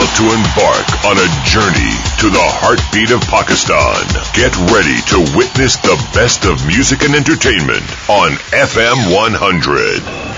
about to embark on a journey to the heartbeat of Pakistan. Get ready to witness the best of music and entertainment on FM 100.